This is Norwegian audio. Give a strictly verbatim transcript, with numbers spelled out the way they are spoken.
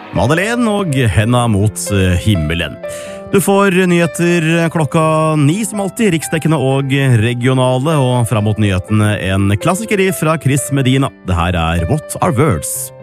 Madeleine og Henda mot himmelen. Du får nyheter klokka ni som alltid, riksdekkende og regionale, og frem mot nyhetene en klassiker fra Chris Medina. Det her er What Are Words?